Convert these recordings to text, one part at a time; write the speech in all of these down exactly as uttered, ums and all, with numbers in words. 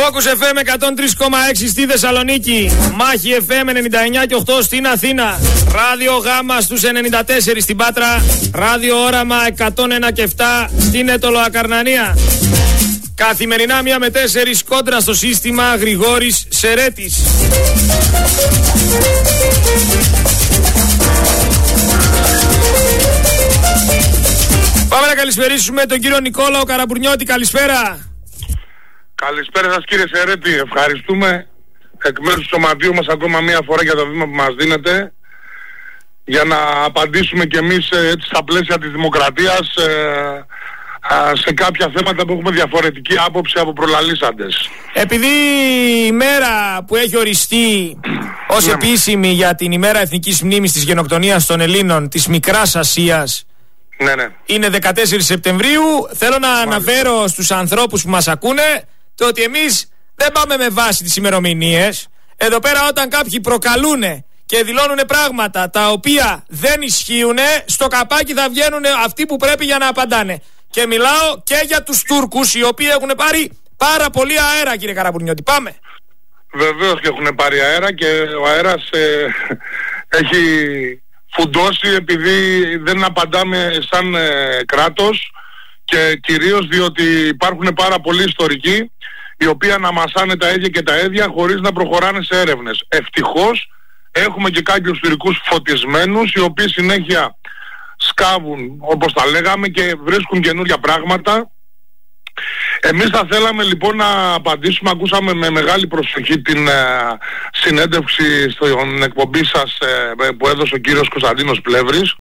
Focus εφ εμ εκατόν τρία κόμμα έξι στη Θεσσαλονίκη, Μάχη εφ εμ ενενήντα εννιά κόμμα οκτώ στην Αθήνα, Ράδιο Γάμα στους ενενήντα τέσσερα στην Πάτρα, Ράδιο Όραμα εκατόν ένα κόμμα επτά στην Έτωλο Ακαρνανία. Καθημερινά μία με τέσσερις κόντρα στο σύστημα Γρηγόρης Σερέτης. Πάμε να καλησπερίσουμε τον κύριο Νικόλαο Καραμπουρνιώτη. Καλησπέρα. Καλησπέρα σας κύριε Σερέτη. Ευχαριστούμε εκ μέρους του σωματείου μας ακόμα μία φορά για το βήμα που μας δίνετε, για να απαντήσουμε κι εμείς έτσι στα πλαίσια της δημοκρατίας ε, σε κάποια θέματα που έχουμε διαφορετική άποψη από προλαλήσαντες. Επειδή η μέρα που έχει οριστεί ως ναι. επίσημη για την ημέρα εθνικής μνήμης της γενοκτονίας των Ελλήνων της Μικράς Ασίας ναι, ναι. είναι δεκατέσσερις Σεπτεμβρίου, θέλω να Μάλιστα. αναφέρω στους ανθρώπους που μας ακούνε το ότι εμείς δεν πάμε με βάση τις ημερομηνίες. Εδώ πέρα όταν κάποιοι προκαλούν και δηλώνουν πράγματα τα οποία δεν ισχύουν, στο καπάκι θα βγαίνουν αυτοί που πρέπει για να απαντάνε. Και μιλάω και για τους Τούρκους, οι οποίοι έχουν πάρει πάρα πολύ αέρα, κύριε Καραμπουρνιώτη. Πάμε. Βεβαίως και έχουν πάρει αέρα και ο αέρας ε, έχει φουντώσει επειδή δεν απαντάμε σαν ε, κράτος, και κυρίως διότι υπάρχουν πάρα πολλοί ιστορικοί οι οποίοι αναμασάνε τα ίδια και τα ίδια χωρίς να προχωράνε σε έρευνες. Ευτυχώς έχουμε και κάποιους ιστορικούς φωτισμένους οι οποίοι συνέχεια σκάβουν, όπως τα λέγαμε, και βρίσκουν καινούργια πράγματα. Εμείς θα θέλαμε λοιπόν να απαντήσουμε. Ακούσαμε με μεγάλη προσοχή την ε, συνέντευξη στην εκπομπή σας ε, που έδωσε ο κύριος Κωνσταντίνος Πλεύρης,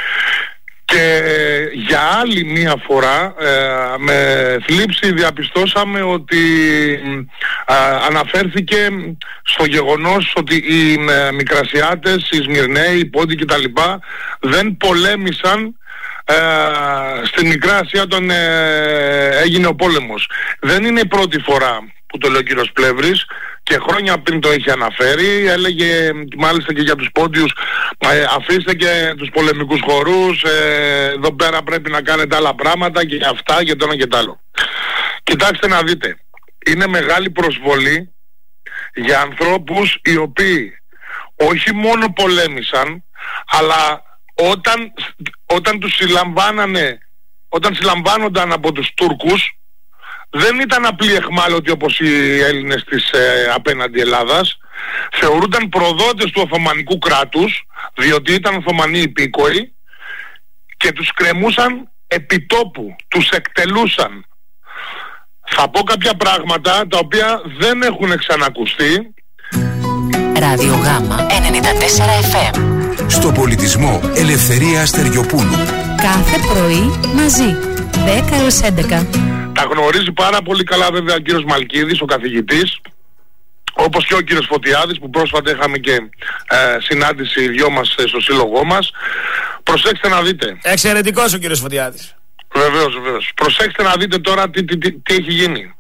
και ε, για άλλη μία φορά ε, με θλίψη διαπιστώσαμε ότι ε, αναφέρθηκε στο γεγονός ότι οι ε, Μικρασιάτες, οι Σμυρναίοι, οι Πόντοι κτλ. Δεν πολέμησαν ε, στη Μικρά Ασία όταν ε, έγινε ο πόλεμος. Δεν είναι η πρώτη φορά που το λέει ο κύριος Πλεύρης, και χρόνια πριν το είχε αναφέρει. Έλεγε μάλιστα και για τους Πόντιους, ε, αφήστε και τους πολεμικούς χορούς, ε, εδώ πέρα πρέπει να κάνετε άλλα πράγματα και αυτά και το ένα και το άλλο. Κοιτάξτε να δείτε, είναι μεγάλη προσβολή για ανθρώπους οι οποίοι όχι μόνο πολέμησαν, αλλά όταν, όταν τους συλλαμβάνανε, όταν συλλαμβάνονταν από τους Τούρκους, δεν ήταν απλοί εχμάλωτοι όπως οι Έλληνες της ε, απέναντι Ελλάδας. Θεωρούνταν προδότες του Οθωμανικού κράτους, διότι ήταν Οθωμανοί υπήκοοι, και τους κρεμούσαν επιτόπου, τους εκτελούσαν. Θα πω κάποια πράγματα τα οποία δεν έχουν ξανακουστεί. Ράδιο Γάμα ενενήντα τέσσερα εφ εμ. Στο πολιτισμό Ελευθερία Στεριοπούλου. Κάθε πρωί μαζί, δέκα έως έντεκα. Τα γνωρίζει πάρα πολύ καλά βέβαια ο κύριος Μαλκίδης, ο καθηγητής, όπως και ο κύριος Φωτιάδης, που πρόσφατα είχαμε και ε, συνάντηση οι δυο μας ε, στο σύλλογό μας. Προσέξτε να δείτε. Εξαιρετικός ο κύριος Φωτιάδης. Βεβαίως, βεβαίως. Προσέξτε να δείτε τώρα τι, τι, τι, τι έχει γίνει.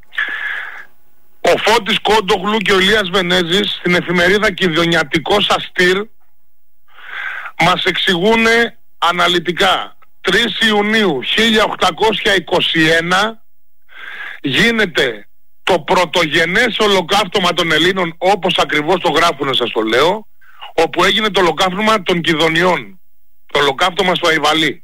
Ο Φώτης Κόντογλου και ο Ηλίας Βενέζης στην εφημερίδα Κηδωνιατικός Αστήρ μας εξηγούν αναλυτικά. τρεις Ιουνίου χίλια οκτακόσια είκοσι ένα γίνεται το πρωτογενές ολοκαύτωμα των Ελλήνων, όπως ακριβώς το γράφουνε, σας το λέω, όπου έγινε το ολοκαύτωμα των Κηδωνιών, το ολοκαύτωμα στο Αϊβαλί.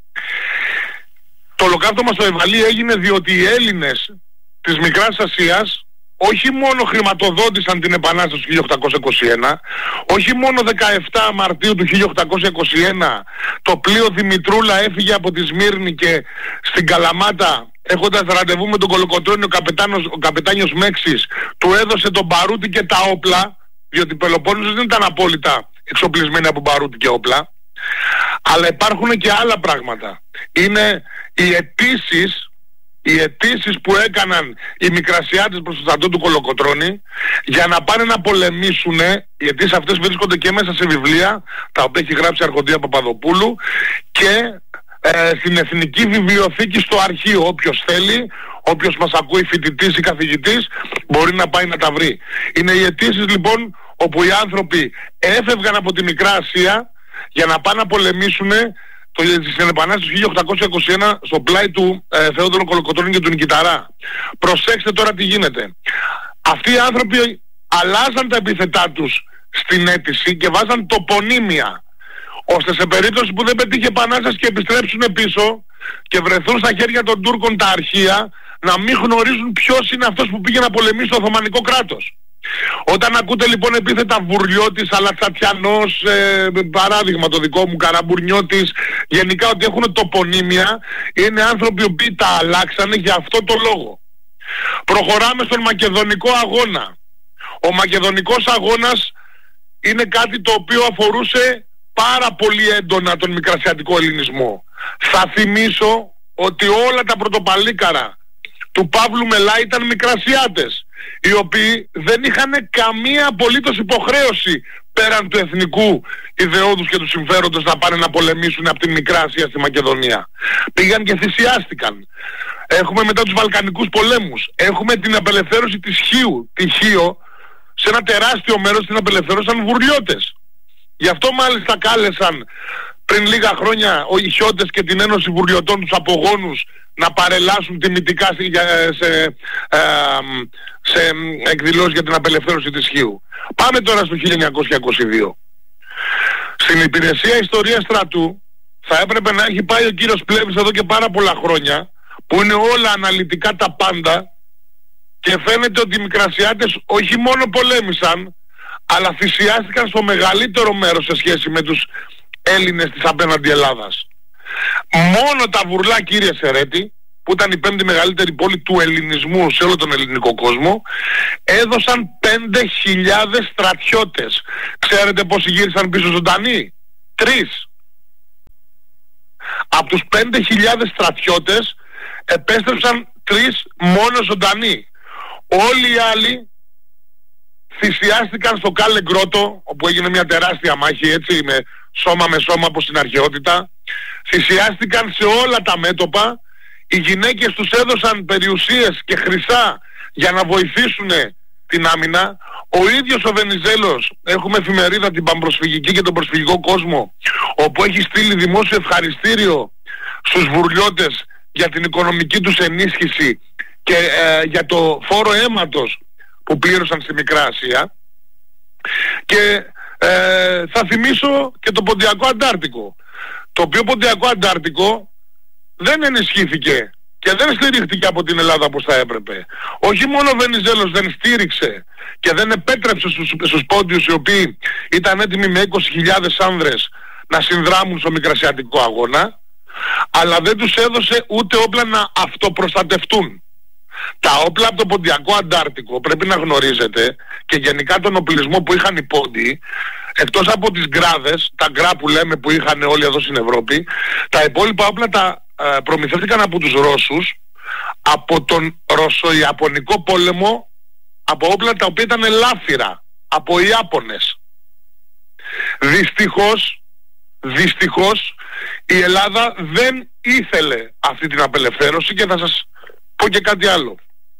Το ολοκαύτωμα στο Αϊβαλί έγινε διότι οι Έλληνες της Μικράς Ασίας όχι μόνο χρηματοδότησαν την Επανάσταση του χίλια οκτακόσια είκοσι ένα, όχι μόνο δεκαεφτά Μαρτίου του χίλια οκτακόσια είκοσι ένα το πλοίο Δημητρούλα έφυγε από τη Σμύρνη και στην Καλαμάτα, έχοντας ραντεβού με τον Κολοκοτρώνη, ο, καπετάνος, ο καπετάνιος Μέξης του έδωσε τον μπαρούτι και τα όπλα, διότι η Πελοπόννησος δεν ήταν απόλυτα εξοπλισμένη από μπαρούτι και όπλα. Αλλά υπάρχουν και άλλα πράγματα. Είναι οι αιτήσεις οι αιτήσεις που έκαναν οι Μικρασιάτες προς το στρατό του Κολοκοτρώνη για να πάνε να πολεμήσουν. Οι αιτήσεις αυτές βρίσκονται και μέσα σε βιβλία τα οποία έχει γράψει η Αρχοντία Παπαδοπούλου και ε, στην Εθνική Βιβλιοθήκη στο αρχείο. Όποιος θέλει, όποιος μας ακούει, φοιτητής ή καθηγητής, μπορεί να πάει να τα βρει. Είναι οι αιτήσεις λοιπόν όπου οι άνθρωποι έφευγαν από τη Μικρά Ασία για να πάνε να πολεμήσουν το, στην Επανάσταση του χίλια οκτακόσια είκοσι ένα στο πλάι του ε, Θεόδωρου Κολοκοτρώνη και του Νικηταρά. Προσέξτε τώρα τι γίνεται. Αυτοί οι άνθρωποι αλλάζαν τα επίθετά τους στην αίτηση και βάζαν τοπονύμια, ώστε σε περίπτωση που δεν πετύχει επανάσταση και επιστρέψουν πίσω και βρεθούν στα χέρια των Τούρκων τα αρχεία, να μην γνωρίζουν ποιος είναι αυτός που πήγε να πολεμήσει το Οθωμανικό κράτος. Όταν ακούτε λοιπόν επίθετα Βουρλιώτης, Αλατσατιανός, ε, παράδειγμα το δικό μου, Καραμπουρνιώτης, γενικά ότι έχουν τοπονύμια, είναι άνθρωποι που τα αλλάξανε για αυτό το λόγο. Προχωράμε στον Μακεδονικό αγώνα. Ο Μακεδονικός αγώνας είναι κάτι το οποίο αφορούσε πάρα πολύ έντονα τον μικρασιατικό ελληνισμό. Θα θυμίσω ότι όλα τα πρωτοπαλίκαρα του Παύλου Μελά ήταν μικρασιάτες, οι οποίοι δεν είχαν καμία απολύτως υποχρέωση πέραν του εθνικού ιδεώδους και του συμφέροντος να πάνε να πολεμήσουν από την Μικρά Ασία στη Μακεδονία. Πήγαν και θυσιάστηκαν. Έχουμε μετά τους Βαλκανικούς πολέμους, έχουμε την απελευθέρωση της Χίου. Τη Χίο, σε ένα τεράστιο μέρος την απελευθέρωσαν Βουρλιώτες. Γι' αυτό μάλιστα κάλεσαν πριν λίγα χρόνια οι Χιώτες και την Ένωση Βουρλιωτών τους απογόνους να παρελάσουν τιμητικά σε, σε, ε, σε εκδηλώσεις για την απελευθέρωση της Χίου. Πάμε τώρα στο χίλια εννιακόσια είκοσι δύο. Στην υπηρεσία ιστορίας στρατού θα έπρεπε να έχει πάει ο κύριος Πλεύρης εδώ και πάρα πολλά χρόνια, που είναι όλα αναλυτικά τα πάντα, και φαίνεται ότι οι μικρασιάτες όχι μόνο πολέμησαν, αλλά θυσιάστηκαν στο μεγαλύτερο μέρος σε σχέση με τους Έλληνες της απέναντι Ελλάδας. Μόνο τα Βουρλά, κύριε Σερέτη, που ήταν η πέμπτη μεγαλύτερη πόλη του ελληνισμού σε όλο τον ελληνικό κόσμο, έδωσαν πέντε χιλιάδες στρατιώτες. Ξέρετε πόσοι γύρισαν πίσω ζωντανοί? Τρεις. Από τους πέντε χιλιάδες στρατιώτες επέστρεψαν τρεις μόνο ζωντανοί. Όλοι οι άλλοι θυσιάστηκαν στο Κάλε Γκρότο, όπου έγινε μια τεράστια μάχη, έτσι, με σώμα με σώμα από στην αρχαιότητα. Θυσιάστηκαν σε όλα τα μέτωπα. Οι γυναίκες τους έδωσαν περιουσίες και χρυσά για να βοηθήσουν την άμυνα. Ο ίδιος ο Βενιζέλος, έχουμε εφημερίδα την Παμπροσφυγική και τον Προσφυγικό Κόσμο, όπου έχει στείλει δημόσιο ευχαριστήριο στους Βουρλιώτες για την οικονομική τους ενίσχυση και ε, για το φόρο αίματος που πλήρωσαν στη Μικρά Ασία. Και ε, θα θυμίσω και το Ποντιακό Αντάρτικο, το οποίο Ποντιακό Αντάρτικο δεν ενισχύθηκε και δεν στηρίχθηκε από την Ελλάδα όπως θα έπρεπε. Όχι μόνο ο Βενιζέλος δεν στήριξε και δεν επέτρεψε στους, στους Πόντιους, οι οποίοι ήταν έτοιμοι με είκοσι χιλιάδες άνδρες να συνδράμουν στο μικρασιατικό αγώνα, αλλά δεν τους έδωσε ούτε όπλα να αυτοπροστατευτούν. Τα όπλα από το Ποντιακό Αντάρτικο, πρέπει να γνωρίζετε, και γενικά τον οπλισμό που είχαν οι Πόντιοι, εκτός από τις γκράδες, τα γκρά που λέμε που είχαν όλοι εδώ στην Ευρώπη, τα υπόλοιπα όπλα τα ε, προμηθεύτηκαν από τους Ρώσους, από τον Ρωσο-Ιαπωνικό πόλεμο, από όπλα τα οποία ήταν ελάφυρα, από Ιάπωνες. Δυστυχώς, δυστυχώς η Ελλάδα δεν ήθελε αυτή την απελευθέρωση, και θα σας πω και κάτι άλλο.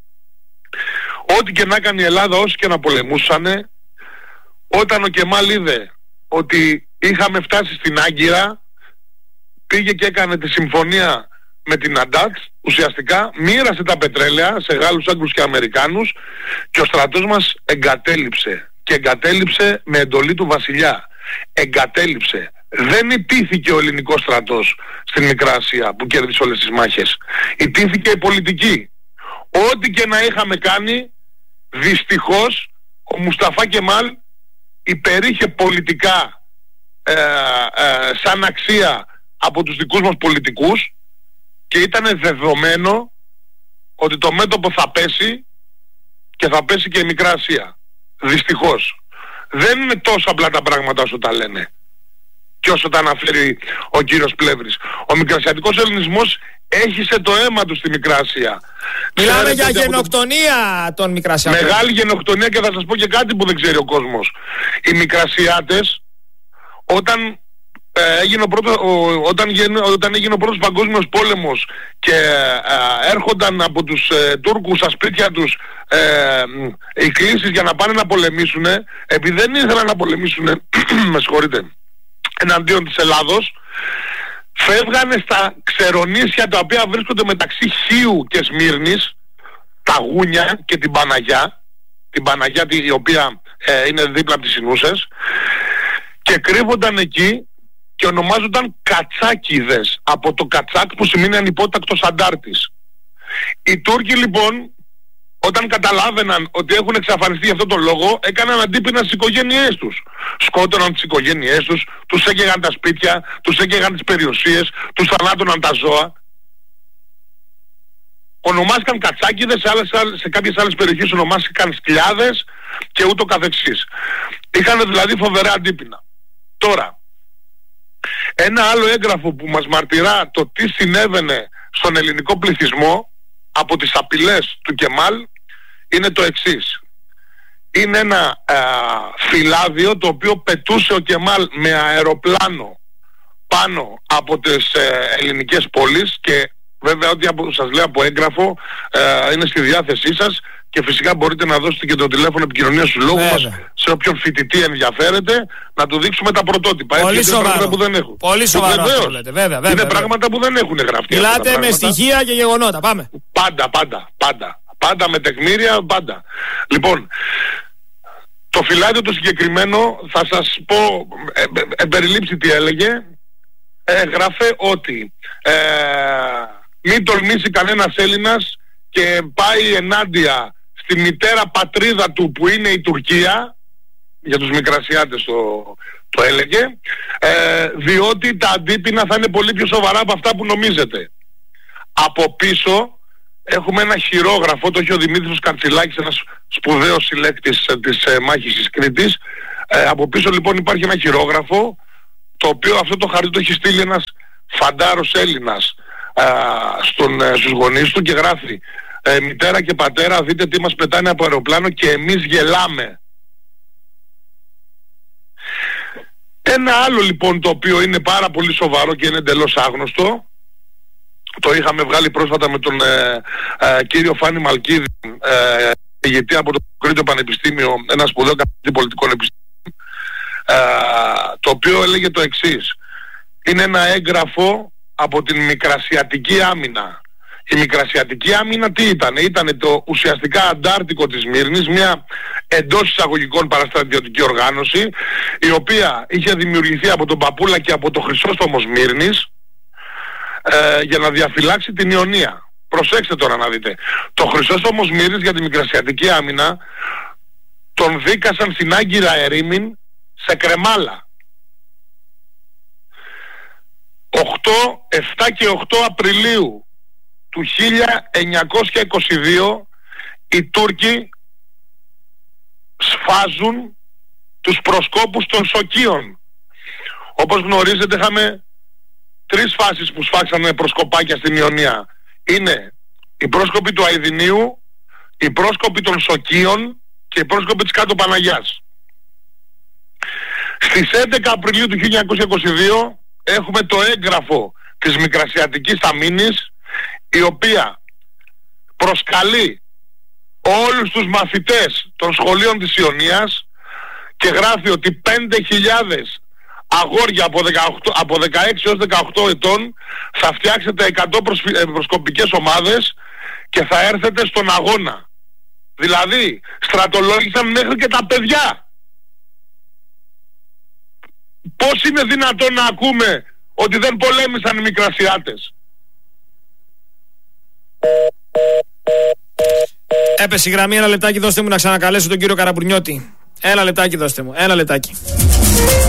Ό,τι και να έκανε η Ελλάδα, όσοι και να πολεμούσανε, όταν ο Κεμάλ είδε ότι είχαμε φτάσει στην Άγκυρα, πήγε και έκανε τη συμφωνία με την Αντάτ, ουσιαστικά μοίρασε τα πετρέλαια σε Γάλλους, Άγγλους και Αμερικάνους, και ο στρατός μας εγκατέλειψε, και εγκατέλειψε με εντολή του βασιλιά. Εγκατέλειψε. Δεν ιτήθηκε ο ελληνικός στρατός στην Μικρά Ασία που κέρδισε όλες τις μάχες. Ιτήθηκε η πολιτική. Ό,τι και να είχαμε κάνει, δυστυχώς ο Μουσταφά Κεμάλ υπερήχε πολιτικά ε, ε, σαν αξία από τους δικούς μας πολιτικούς, και ήταν δεδομένο ότι το μέτωπο θα πέσει, και θα πέσει και η Μικρά Ασία. Δυστυχώς. Δεν είναι τόσο απλά τα πράγματα όσο τα λένε και όσο τα αναφέρει ο κύριος Πλεύρης. Ο μικρασιατικός ελληνισμός έχισε το αίμα του στη Μικρά Ασία. Μιλάμε για γενοκτονία το... των Μικρασιάτων. Μεγάλη γενοκτονία, και θα σας πω και κάτι που δεν ξέρει ο κόσμος. Οι Μικρασιάτες, όταν ε, έγινε ο πρώτο, ο, όταν, γεν, όταν έγινε ο πρώτος παγκόσμιος πόλεμος και ε, έρχονταν από τους ε, Τούρκους στα σπίτια τους ε, οι κλήσεις για να πάνε να πολεμήσουν, επειδή δεν ήθελαν να πολεμήσουν με συγχωρείτε, εναντίον της Ελλάδος, φεύγανε στα ξερονήσια τα οποία βρίσκονται μεταξύ Χίου και Σμύρνης, τα Γούνια και την Παναγιά, την Παναγιά η οποία ε, είναι δίπλα από τις Σινούσες, και κρύβονταν εκεί και ονομάζονταν Κατσάκηδες, από το Κατσάκ που σημαίνει ανυπότακτος αντάρτης. Οι Τούρκοι λοιπόν, όταν καταλάβαιναν ότι έχουν εξαφανιστεί για αυτόν τον λόγο, έκαναν αντίπεινα στις οικογένειές τους. Σκότωναν τις οικογένειές τους, τους έκαιγαν τα σπίτια, τους έκαιγαν τις περιουσίες, τους θανάτωναν τα ζώα. Ονομάστηκαν Κατσάκηδες, σε, άλλες, σε κάποιες άλλες περιοχές ονομάστηκαν Σκυλιάδες και ούτω καθεξής. Είχαν δηλαδή φοβερά αντίπεινα. Τώρα, ένα άλλο έγγραφο που μας μαρτυρά το τι συνέβαινε στον ελληνικό πληθυσμό από τις απειλές του Κεμάλ είναι το εξής. Είναι ένα α, φυλάδιο το οποίο πετούσε ο Κεμάλ με αεροπλάνο πάνω από τις ε, ελληνικές πόλεις, και βέβαια ό,τι από, σας λέω από έγγραφο ε, είναι στη διάθεσή σας, και φυσικά μπορείτε να δώσετε και το τηλέφωνο επικοινωνίας του λόγου μας σε όποιον φοιτητή ενδιαφέρεται, να του δείξουμε τα πρωτότυπα. Πολύ έτσι, σοβαρό. πράγματα που δεν έχουν. Πολύ σοβαρό. Βεβαίως. Λέτε, βέβαια, βέβαια, είναι βέβαια. πράγματα που δεν έχουν γραφτεί. Μιλάτε με στοιχεία και γεγονότα. Πάμε. Πάντα, πάντα, πάντα. Πάντα με τεκμήρια, πάντα. Λοιπόν, το φυλάδιο το συγκεκριμένο, θα σας πω, ε, ε, ε, περιλήψει τι έλεγε. Έγραφε ότι ε, μην τολμήσει κανένας Έλληνας και πάει ενάντια στη μητέρα πατρίδα του που είναι η Τουρκία, για τους Μικρασιάτες το, το έλεγε, ε, διότι τα αντίπεινα θα είναι πολύ πιο σοβαρά από αυτά που νομίζετε. Από πίσω έχουμε ένα χειρόγραφο, το έχει ο Δημήτρης Καρτσιλάκης, ένας σπουδαίος συλλέκτης της ε, μάχης της Κρήτης. Ε, από πίσω λοιπόν υπάρχει ένα χειρόγραφο, το οποίο αυτό το χαρτί το έχει στείλει ένας φαντάρος Έλληνας ε, στον, ε, στους γονείς του, και γράφει ε, μητέρα και πατέρα, δείτε τι μας πετάνε από αεροπλάνο και εμείς γελάμε. Ένα άλλο λοιπόν το οποίο είναι πάρα πολύ σοβαρό και είναι εντελώς άγνωστο, το είχαμε βγάλει πρόσφατα με τον ε, ε, κύριο Φάνη Μαλκίδη, ε, ηγετή από το Κρήτιο Πανεπιστήμιο, ένα σπουδαίο καθηγητή πολιτικών επιστήμων, ε, το οποίο έλεγε το εξής. Είναι ένα έγγραφο από την Μικρασιατική Άμυνα. Η Μικρασιατική Άμυνα τι ήταν? Ήταν το ουσιαστικά αντάρτικο της Σμύρνης, μια εντός εισαγωγικών παραστρατιωτική οργάνωση, η οποία είχε δημιουργηθεί από τον Παπούλα και από το Χρυσόστομο Σμύρνης, ε, για να διαφυλάξει την Ιωνία. Προσέξτε τώρα να δείτε. Το Χρυσόστομο Σμύρνης για τη Μικρασιατική Άμυνα τον δίκασαν στην Άγκυρα Ερήμην σε κρεμάλα. οκτώ, επτά και οκτώ Απριλίου του χίλια εννιακόσια είκοσι δύο οι Τούρκοι σφάζουν τους προσκόπους των Σοκίων. Όπως γνωρίζετε, είχαμε τρεις φάσεις που σφάξανε προσκοπάκια στην Ιωνία. Είναι οι πρόσκοποι του Αηδινίου, οι πρόσκοποι των Σοκίων και οι πρόσκοποι της Κάτω Παναγιάς. Στις έντεκα Απριλίου του χίλια εννιακόσια είκοσι δύο έχουμε το έγγραφο της Μικρασιατικής Αμήνης, η οποία προσκαλεί όλους τους μαθητές των σχολείων της Ιωνίας και γράφει ότι πέντε χιλιάδες αγόρια από, δεκαοκτώ, από δεκαέξι έως δεκαοκτώ ετών θα φτιάξετε εκατό προσφυ... προσκοπικές ομάδες και θα έρθετε στον αγώνα. Δηλαδή στρατολόγησαν μέχρι και τα παιδιά. Πώς είναι δυνατόν να ακούμε ότι δεν πολέμησαν οι Μικρασιάτες? Έπεσε η γραμμή, ένα λεπτάκι δώστε μου να ξανακαλέσω τον κύριο Καραμπουρνιώτη. Ένα λεπτάκι δώστε μου, ένα λεπτάκι.